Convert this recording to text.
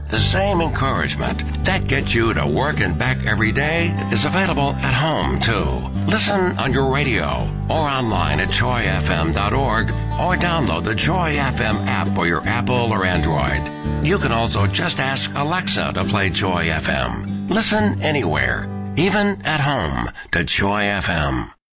The same encouragement that gets you to work and back every day is available at home, too. Listen on your radio or online at joyfm.org or download the Joy FM app for your Apple or Android. You can also just ask Alexa to play Joy FM. Listen anywhere, even at home, to Joy FM.